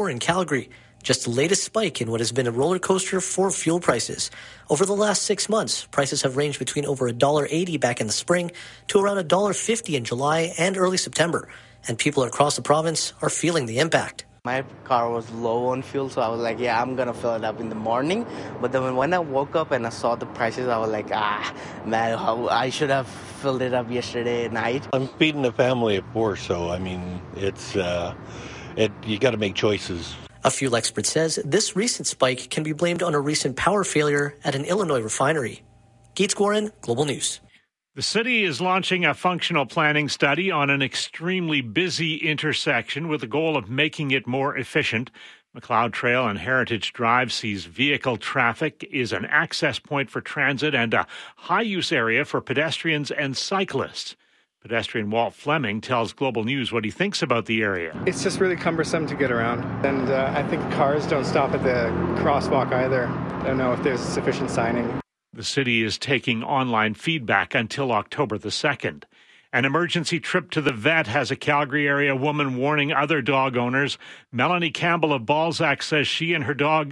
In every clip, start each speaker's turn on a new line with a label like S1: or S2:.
S1: $1.04 in Calgary, just the latest spike in what has been a roller coaster for fuel prices. Over the last 6 months, prices have ranged between over $1.80 back in the spring to around $1.50 in July and early September, and people across the province are feeling the impact.
S2: My car was low on fuel, so I was like, yeah, I'm going to fill it up in the morning. But then when I woke up and I saw the prices, I was like, man, I should have filled it up yesterday night.
S3: I'm feeding a family of 4, so, I mean, it's you got to make choices.
S1: A fuel expert says this recent spike can be blamed on a recent power failure at an Illinois refinery. Gates Gorin, Global News.
S4: The city is launching a functional planning study on an extremely busy intersection with the goal of making it more efficient. McLeod Trail and Heritage Drive sees vehicle traffic is an access point for transit and a high-use area for pedestrians and cyclists. Pedestrian Walt Fleming tells Global News what he thinks about the area.
S5: It's just really cumbersome to get around. And I think cars don't stop at the crosswalk either. I don't know if there's sufficient signing.
S4: The city is taking online feedback until October the 2nd. An emergency trip to the vet has a Calgary area woman warning other dog owners. Melanie Campbell of Balzac says her dog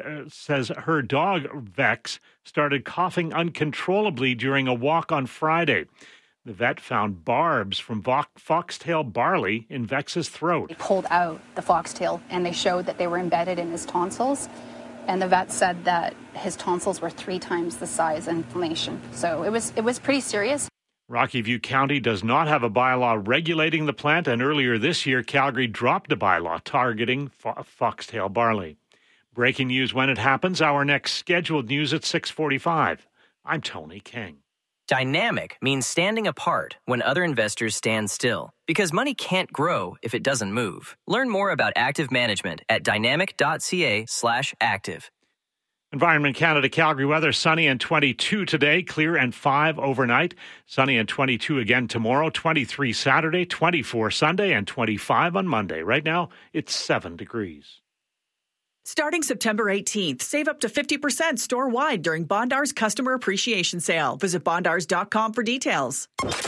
S4: Vex started coughing uncontrollably during a walk on Friday. The vet found barbs from foxtail barley in Vex's throat.
S6: They pulled out the foxtail and they showed that they were embedded in his tonsils. And the vet said that his tonsils were 3 times the size of inflammation. So it was pretty serious.
S4: Rocky View County does not have a bylaw regulating the plant, and earlier this year, Calgary dropped a bylaw targeting foxtail barley. Breaking news when it happens. Our next scheduled news at 6:45. I'm Tony King.
S7: Dynamic means standing apart when other investors stand still, because money can't grow if it doesn't move. Learn more about active management at dynamic.ca/active.
S4: Environment Canada Calgary weather, sunny and 22 today, clear and 5 overnight. Sunny and 22 again tomorrow, 23 Saturday, 24 Sunday, and 25 on Monday. Right now, it's 7 degrees.
S8: Starting September 18th, save up to 50% store-wide during Bondar's Customer Appreciation Sale. Visit bondars.com for details.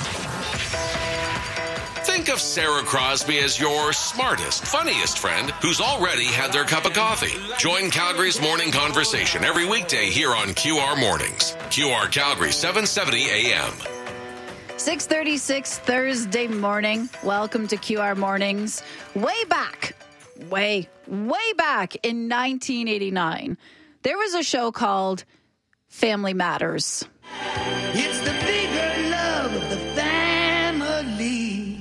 S9: Think of Sarah Crosby as your smartest, funniest friend who's already had their cup of coffee. Join Calgary's morning conversation every weekday here on QR Mornings. QR Calgary, 770 AM.
S10: 6:36 Thursday morning. Welcome to QR Mornings. Way back in 1989, there was a show called Family Matters.
S11: It's the bigger love of the family.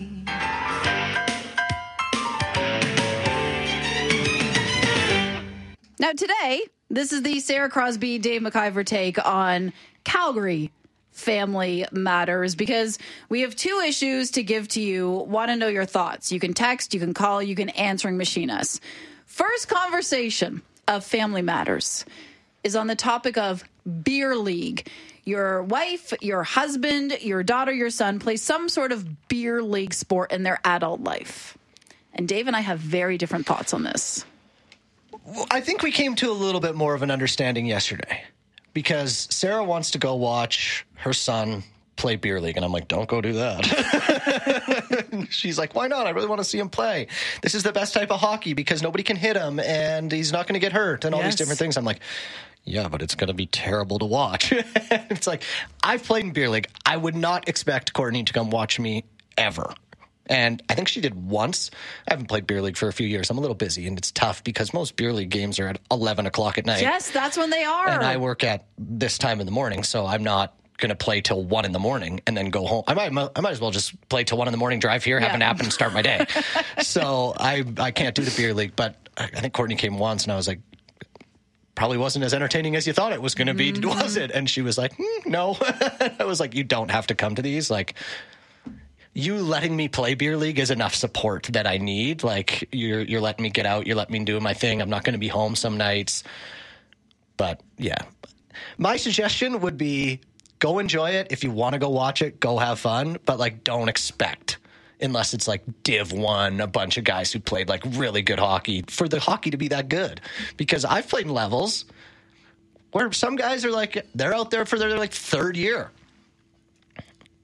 S10: Now today, this is the Sarah Crosby, Dave McIver take on Calgary Family Matters, because we have 2 issues to give to you. Want to know your thoughts. You can text, you can call, you can answering machine us. First conversation of Family Matters is on the topic of beer league. Your wife, your husband, your daughter, your son play some sort of beer league sport in their adult life. And Dave and I have very different thoughts on this.
S12: I think we came to a little bit more of an understanding yesterday, because Sarah wants to go watch her son play beer league. And I'm like, don't go do that. She's like, why not? I really want to see him play. This is the best type of hockey because nobody can hit him and he's not going to get hurt and all these different things. I'm like, yeah, but it's going to be terrible to watch. It's like, I've played in beer league. I would not expect Courtney to come watch me ever. And I think she did once. I haven't played beer league for a few years. I'm a little busy, and it's tough because most beer league games are at 11 o'clock at night.
S10: Yes, that's when they are.
S12: And I work at this time in the morning, so I'm not going to play till 1 in the morning and then go home. I might as well just play till 1 in the morning, drive here, have a nap, and start my day. So I can't do the beer league. But I think Courtney came once, and I was like, probably wasn't as entertaining as you thought it was going to be, was it? And she was like, no. I was like, you don't have to come to these. Like, you letting me play beer league is enough support that I need. Like, you're letting me get out. You're letting me do my thing. I'm not going to be home some nights. But, yeah. My suggestion would be go enjoy it. If you want to go watch it, go have fun. But, like, don't expect, unless it's, like, Div 1, a bunch of guys who played, like, really good hockey, for the hockey to be that good. Because I've played in levels where some guys are, like, they're out there for their, like, 3rd year.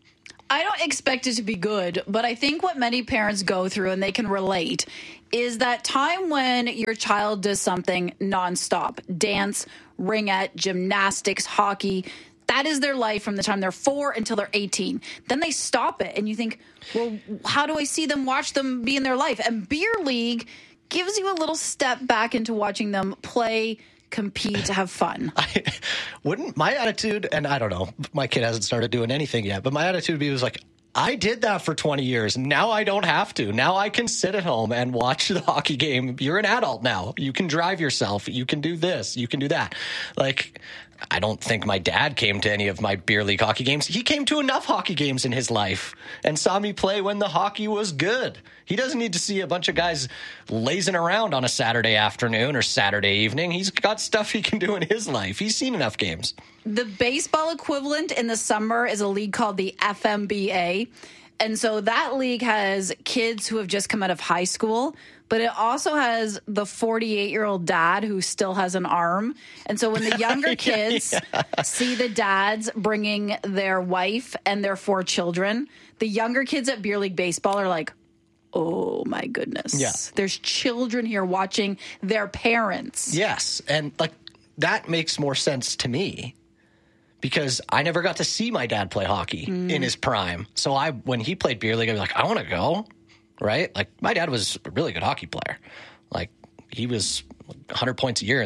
S10: I don't expect it to be good, but I think what many parents go through, and they can relate, is that time when your child does something nonstop. Dance, ringette, gymnastics, hockey. That is their life from the time they're 4 until they're 18. Then they stop it, and you think, well, how do I see them, watch them be in their life? And beer league gives you a little step back into watching them play, compete, have fun.
S12: Wouldn't my attitude, and I don't know, my kid hasn't started doing anything yet, but my attitude was like, I did that for 20 years. Now I don't have to. Now I can sit at home and watch the hockey game. You're an adult now. You can drive yourself. You can do this. You can do that. Like, I don't think my dad came to any of my beer league hockey games. He came to enough hockey games in his life and saw me play when the hockey was good. He doesn't need to see a bunch of guys lazing around on a Saturday afternoon or Saturday evening. He's got stuff he can do in his life. He's seen enough games.
S10: The baseball equivalent in the summer is a league called the FMBA. And so that league has kids who have just come out of high school, but it also has the 48-year-old dad who still has an arm. And so when the younger kids see the dads bringing their wife and their 4 children, the younger kids at beer league baseball are like, oh, my goodness.
S12: Yeah.
S10: There's children here watching their parents.
S12: Yes. And like that makes more sense to me because I never got to see my dad play hockey in his prime. So when he played beer league, I was like, I want to go. Right? Like my dad was a really good hockey player. Like he was 100 points a year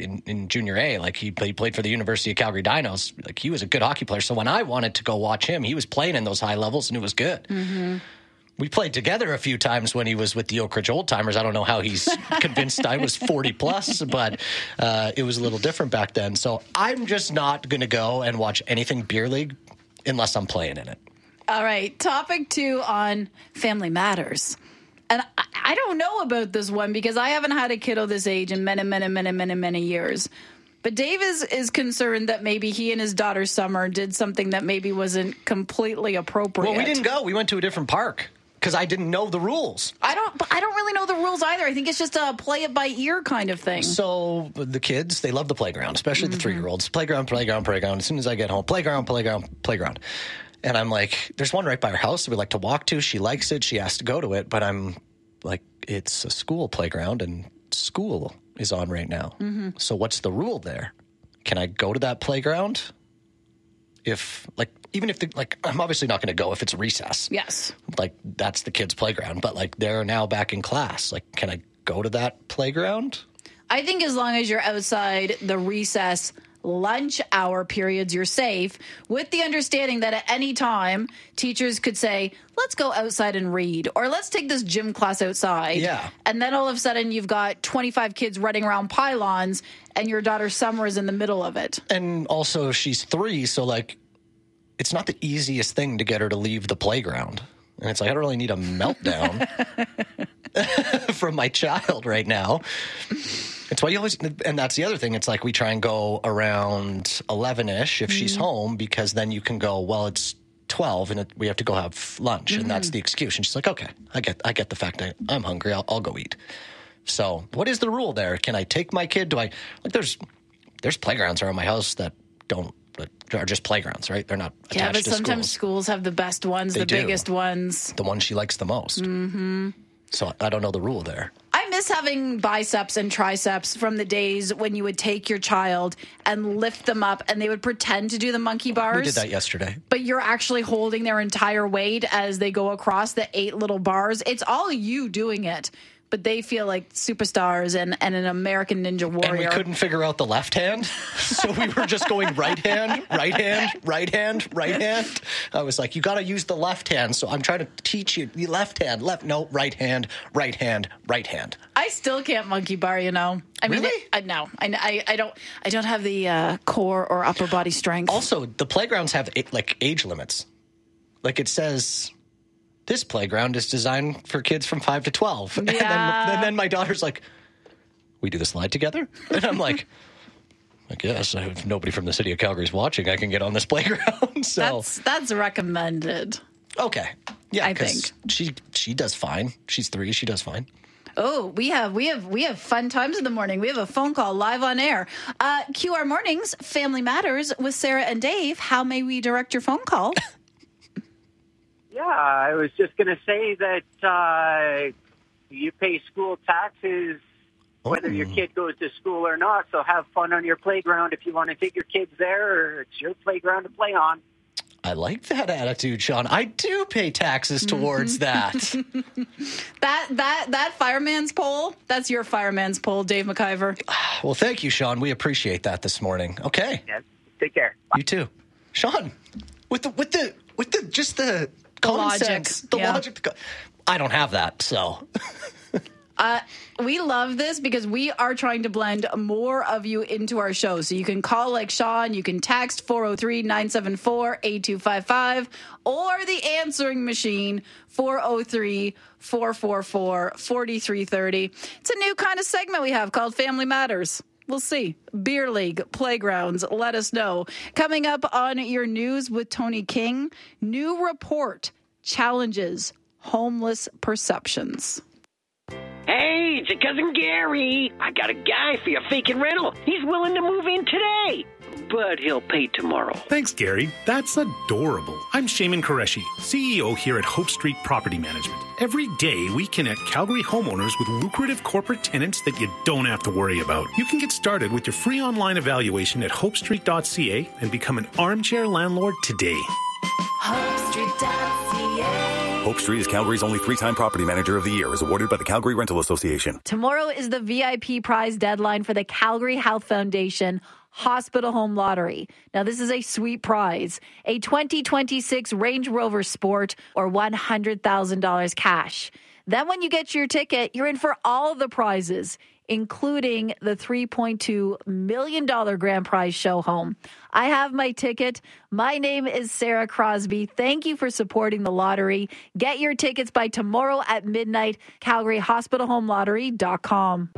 S12: in junior A. Like he played for the University of Calgary Dinos. Like he was a good hockey player. So when I wanted to go watch him, he was playing in those high levels and it was good. Mm-hmm. We played together a few times when he was with the Oak Ridge Old Timers. I don't know how he's convinced I was 40 plus, but it was a little different back then. So I'm just not going to go and watch anything beer league unless I'm playing in it.
S10: All right, topic 2 on Family Matters. And I don't know about this one because I haven't had a kiddo this age in many years. But Dave is concerned that maybe he and his daughter Summer did something that maybe wasn't completely appropriate.
S12: Well, we didn't go. We went to a different park because I didn't know the rules.
S10: I don't really know the rules either. I think it's just a play it by ear kind of thing.
S12: So the kids, they love the playground, especially the 3-year-olds. Playground. As soon as I get home, playground. And I'm like, there's one right by our house that we like to walk to. She likes it. She has to go to it. But I'm like, it's a school playground and school is on right now. Mm-hmm. So what's the rule there? Can I go to that playground? Even if I'm obviously not going to go if it's recess.
S10: Yes.
S12: Like that's the kids' playground. But like they're now back in class. Like, can I go to that playground?
S10: I think as long as you're outside the recess lunch hour periods, you're safe, with the understanding that at any time teachers could say, let's go outside and read, or let's take this gym class outside.
S12: Yeah.
S10: And then all of a sudden you've got 25 kids running around pylons and your daughter Summer is in the middle of it. And
S12: also she's 3, so like it's not the easiest thing to get her to leave the playground. And it's like, I don't really need a meltdown from my child right now. It's why you always, and that's the other thing. It's like we try and go around 11-ish if she's home, because then you can go, well, it's 12 and we have to go have lunch. And that's the excuse. And she's like, okay, I get the fact that I'm hungry. I'll go eat. So what is the rule there? Can I take my kid? There's playgrounds around my house that are just playgrounds, right? They're not attached to schools.
S10: Yeah, but sometimes schools have the best ones, biggest ones.
S12: The one she likes the most. Mm-hmm. So I don't know the rule there.
S10: I miss having biceps and triceps from the days when you would take your child and lift them up and they would pretend to do the monkey bars.
S12: We did that yesterday.
S10: But you're actually holding their entire weight as they go across the 8 little bars. It's all you doing it. But they feel like superstars and an American Ninja Warrior.
S12: And we couldn't figure out the left hand. So we were just going right hand. I was like, you got to use the left hand. So I'm trying to teach you the left hand. Right hand.
S10: I still can't monkey bar, you know. I mean,
S12: really?
S10: No. I don't have the core or upper body strength.
S12: Also, the playgrounds have age limits. Like it says, this playground is designed for kids from 5 to 12.
S10: Yeah.
S12: And then my daughter's like, we do the slide together? And I'm like, I guess if nobody from the city of Calgary is watching, I can get on this playground. So
S10: that's recommended.
S12: Okay. Yeah,
S10: I think
S12: she does fine. She's 3. She does fine.
S10: Oh, we have fun times in the morning. We have a phone call live on air. QR Mornings, Family Matters with Sarah and Dave. How may we direct your phone call?
S13: Yeah, I was just going to say that you pay school taxes whether your kid goes to school or not, so have fun on your playground if you want to take your kids there, or it's your playground to play on.
S12: I like that attitude, Sean. I do pay taxes towards that.
S10: That fireman's pole, that's your fireman's pole, Dave McIver.
S12: Well, thank you, Sean. We appreciate that this morning. Okay.
S13: Yeah, take care. Bye.
S12: You too. Sean, with the just the common
S10: logic.
S12: sense, the logic. I don't have that, so.
S10: We love this because we are trying to blend more of you into our show. So you can call like Sean, you can text 403-974-8255, or the answering machine 403-444-4330. It's a new kind of segment we have called Family Matters. We'll see. Beer league, playgrounds, let us know. Coming up on your news with Tony King, new report challenges homeless perceptions.
S14: Hey, it's your cousin Gary. I got a guy for your vacant rental. He's willing to move in today, but he'll pay tomorrow.
S15: Thanks, Gary. That's adorable. I'm Shaman Qureshi, CEO here at Hope Street Property Management. Every day, we connect Calgary homeowners with lucrative corporate tenants that you don't have to worry about. You can get started with your free online evaluation at hopestreet.ca and become an armchair landlord today.
S16: HopeStreet.ca. Hope Street is Calgary's only 3-time Property Manager of the Year, is awarded by the Calgary Rental Association.
S17: Tomorrow is the VIP prize deadline for the Calgary Health Foundation Hospital Home Lottery. Now, this is a sweet prize, a 2026 Range Rover Sport or $100,000 cash. Then when you get your ticket, you're in for all of the prizes, including the $3.2 million grand prize show home. I have my ticket. My name is Sarah Crosby. Thank you for supporting the lottery. Get your tickets by tomorrow at midnight, CalgaryHospitalHomeLottery.com.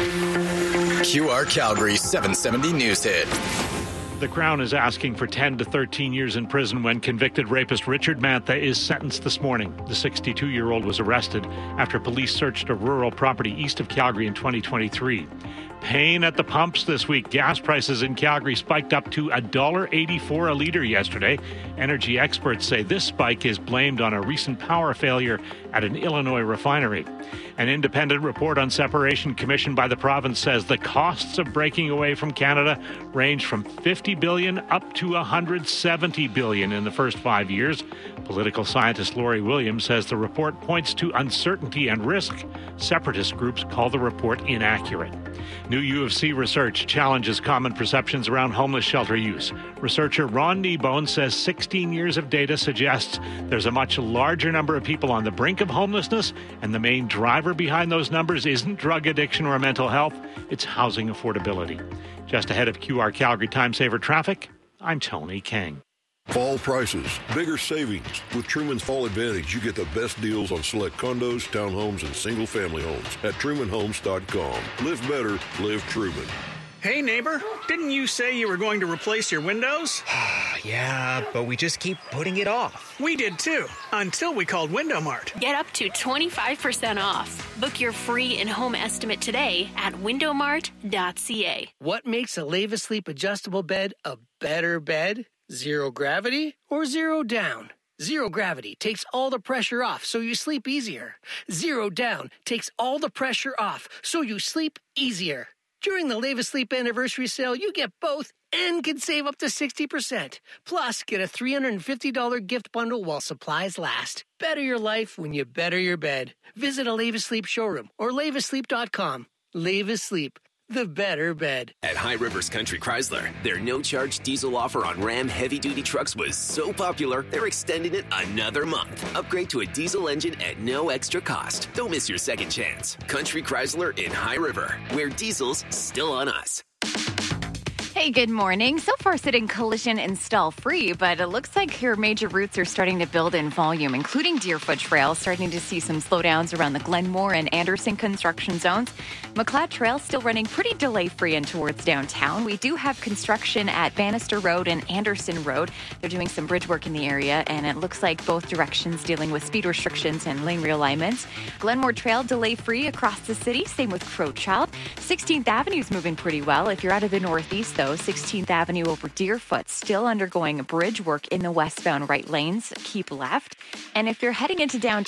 S18: QR Calgary 770 News Hit.
S4: The Crown is asking for 10 to 13 years in prison when convicted rapist Richard Mantha is sentenced this morning. The 62-year-old was arrested after police searched a rural property east of Calgary in 2023. Pain at the pumps this week. Gas prices in Calgary spiked up to $1.84 a litre yesterday. Energy experts say this spike is blamed on a recent power failure at an Illinois refinery. An independent report on separation commissioned by the province says the costs of breaking away from Canada range from $50 billion up to $170 billion in the first 5 years. Political scientist Laurie Williams says the report points to uncertainty and risk. Separatist groups call the report inaccurate. New U of C research challenges common perceptions around homeless shelter use. Researcher Ron Kneebone says 16 years of data suggests there's a much larger number of people on the brink of homelessness, and the main driver behind those numbers isn't drug addiction or mental health, it's housing affordability. Just ahead of QR Calgary Time Saver Traffic, I'm Tony King.
S19: Fall prices, bigger savings. With Truman's Fall Advantage, you get the best deals on select condos, townhomes, and single-family homes at TrumanHomes.com. Live better, live Truman.
S20: Hey, neighbor, didn't you say you were going to replace your windows?
S21: Yeah, but we just keep putting it off.
S20: We did too, until we called Window Mart.
S22: Get up to 25% off. Book your free in-home estimate today at windowmart.ca.
S23: What makes a Leva Sleep adjustable bed a better bed? Zero gravity or zero down? Zero gravity takes all the pressure off so you sleep easier. Zero down takes all the pressure off so you sleep easier. During the Leva Sleep Anniversary Sale, you get both and can save up to 60%. Plus, get a $350 gift bundle while supplies last. Better your life when you better your bed. Visit a Leva Sleep showroom or levasleep.com. Leva Sleep, the better bed.
S24: At High Rivers Country Chrysler, their no-charge diesel offer on Ram heavy-duty trucks was so popular, they're extending it another month. Upgrade to a diesel engine at no extra cost. Don't miss your second chance. Country Chrysler in High River, where diesel's still on us.
S25: Hey, good morning. So far sitting collision and stall free, but it looks like your major routes are starting to build in volume, including Deerfoot Trail, starting to see some slowdowns around the Glenmore and Anderson construction zones. McLeod Trail still running pretty delay-free in towards downtown. We do have construction at Bannister Road and Anderson Road. They're doing some bridge work in the area, and it looks like both directions dealing with speed restrictions and lane realignments. Glenmore Trail delay-free across the city, same with Crowchild. 16th Avenue is moving pretty well. If you're out of the northeast, though, Scarborough, 16th Avenue over Deerfoot, still undergoing bridge work in the westbound right lanes. Keep left. And if you're heading into downtown